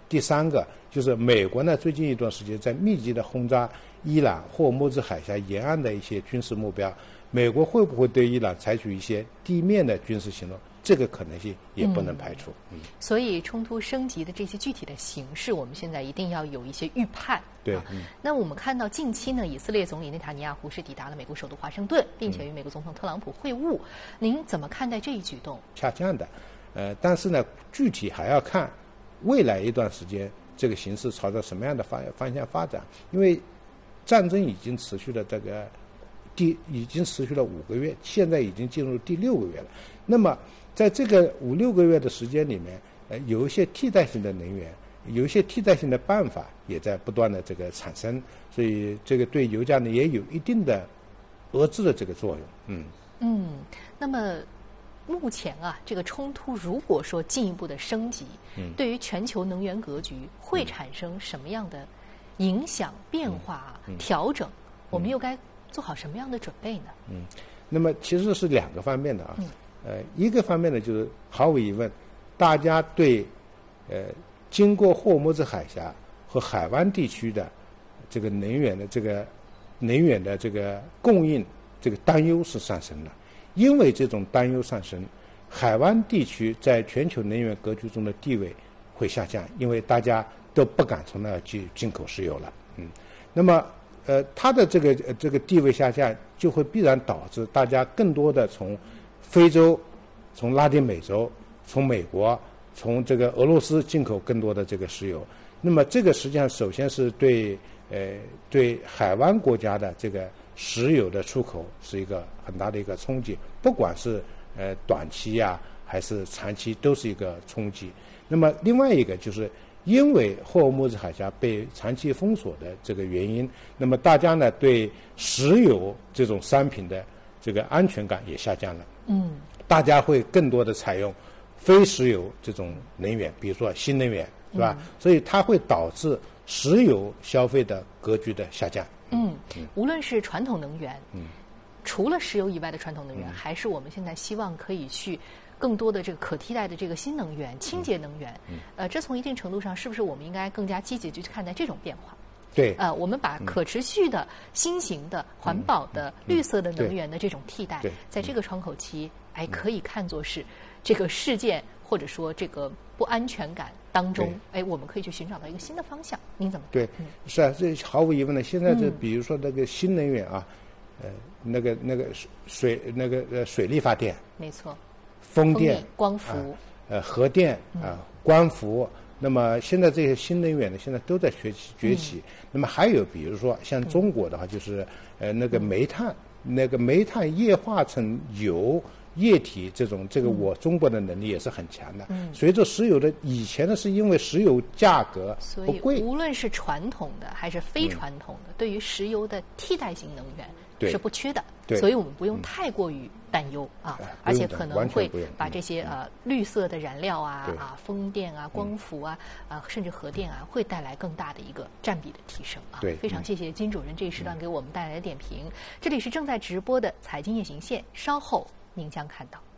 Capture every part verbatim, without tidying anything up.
第三个就是美国呢，最近一段时间在密集的轰炸伊朗霍尔木兹海峡沿岸的一些军事目标，美国会不会对伊朗采取一些地面的军事行动？这个可能性也不能排除。嗯， 所以冲突升级的这些具体的形式，我们现在一定要有一些预判。 对， 啊嗯、 那我们看到近期呢，以色列总理内塔尼亚胡是抵达了美国首都华盛顿，并且与美国总统特朗普会晤。您怎么看待这一举动？ 下降的，呃，但是呢，具体还要看未来一段时间这个形势朝着什么样的方方向发展，因为战争已经持续了这个第已经持续了五个月，现在已经进入第六个月了。那么在这个五六个月的时间里面，呃，有一些替代性的能源，有一些替代性的办法也在不断的这个产生，所以这个对油价呢也有一定的遏制的这个作用。嗯嗯，那么目前啊，这个冲突如果说进一步的升级，嗯，对于全球能源格局会产生什么样的影响、变化、嗯、调整？我们又该做好什么样的准备呢？ 嗯，那么其实是两个方面的啊。嗯呃，一个方面呢，就是毫无疑问，大家对呃经过霍尔木兹海峡和海湾地区的这个能源的这个能源的这个供应这个担忧是上升了。因为这种担忧上升，海湾地区在全球能源格局中的地位会下降，因为大家都不敢从那儿去进口石油了。嗯，那么呃，它的这个呃这个地位下降，就会必然导致大家更多的从非洲、从拉丁美洲、从美国、从这个俄罗斯进口更多的这个石油。那么这个实际上首先是对呃对海湾国家的这个石油的出口是一个很大的一个冲击，不管是呃短期呀、啊、还是长期都是一个冲击。那么另外一个就是因为霍尔木兹海峡被长期封锁的这个原因，那么大家呢对石油这种商品的这个安全感也下降了。 嗯， 大家会更多的采用非石油这种能源，比如说新能源，是吧？嗯、所以它会导致石油消费的格局的下降。 嗯，无论是传统能源，嗯，除了石油以外的传统能源，嗯、还是我们现在希望可以去更多的这个可替代的这个新能源、清洁能源。嗯，呃，这从一定程度上，是不是我们应该更加积极去看待这种变化？ 对， 呃，我们把可持续的、新型的、环保的、绿色的能源的这种替代，在这个窗口期，哎，可以看作是这个事件或者说这个不安全感当中，哎，我们可以去寻找到一个新的方向。您怎么看？ 对，是啊，这毫无疑问的。现在这比如说那个新能源啊，呃，那个那个水那个呃水力发电， 没错， 风电、 光伏， 呃，核电啊，光伏。那么现在这些新能源呢，现在都在崛起崛起。嗯、那么还有比如说像中国的话，就是呃那个煤炭，嗯、那个煤炭液化成油液体这种，这个我中国的能力也是很强的。嗯、随着石油的以前呢，是因为石油价格不贵， 所以无论是传统的还是非传统的，嗯、对于石油的替代型能源是不缺的。所以我们不用太过于担忧、嗯、啊，而且可能会把这些呃绿色的燃料啊啊风电啊光伏啊啊甚至核电啊会带来更大的一个占比的提升啊。 对， 非常谢谢金主任这一时段给我们带来的点评。嗯、这里是正在直播的财经夜行线，稍后您将看到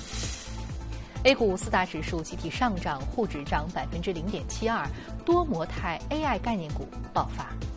A 股四大指数集体上涨，沪指涨百分之零点七二，多模态 A I 概念股爆发。